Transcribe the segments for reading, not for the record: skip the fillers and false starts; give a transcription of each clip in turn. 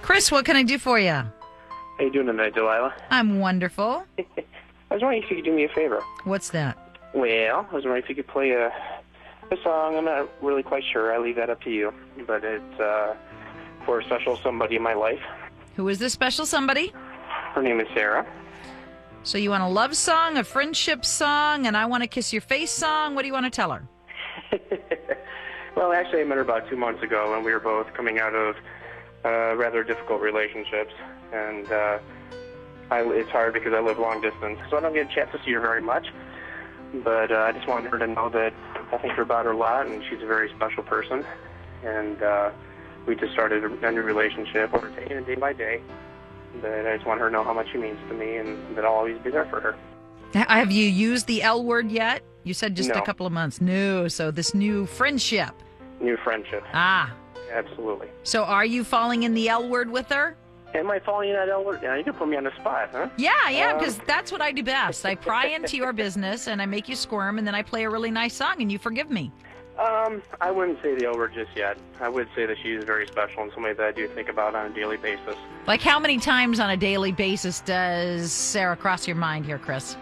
Chris, what can I do for you? How you doing tonight, Delilah? I'm wonderful. I was wondering if you could do me a favor. What's that? Well, I was wondering if you could play a song. I'm not really quite sure. I leave that up to you. But it's for a special somebody in my life. Who is this special somebody? Her name is Sarah. So you want a love song, a friendship song, and I want to kiss your face song? What do you want to tell her? Well, actually, I met her about 2 months ago, and we were both coming out of rather difficult relationships. And it's hard because I live long distance, so I don't get a chance to see her very much. But I just wanted her to know that I think about her a lot, and she's a very special person. And we just started a new relationship. We're taking it day by day. But I just want her to know how much she means to me and that I'll always be there for her. Have you used the L word yet? You said just No. a couple of months. No, so this new friendship. New friendship. Ah. Absolutely. So are you falling in the L word with her? Am I falling in that L-word? Yeah, you can put me on the spot, huh? Yeah, because that's what I do best. I pry into your business, and I make you squirm, and then I play a really nice song, and you forgive me. I wouldn't say the L-word just yet. I would say that she is very special and somebody that I do think about on a daily basis. Like how many times on a daily basis does Sarah cross your mind here, Chris?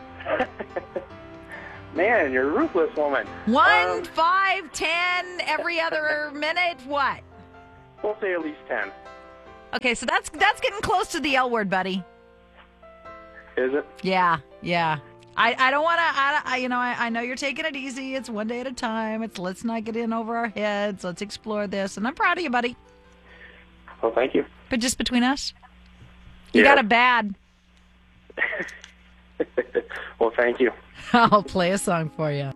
Man, you're a ruthless woman. 1, 5, 10, every other minute? What? We'll say at least 10. Okay, so that's getting close to the L word, buddy. Is it? Yeah. I don't want to, I know you're taking it easy. It's one day at a time. Let's not get in over our heads. Let's explore this. And I'm proud of you, buddy. Well, thank you. But just between us, you Yeah. got it bad. Well, thank you. I'll play a song for you.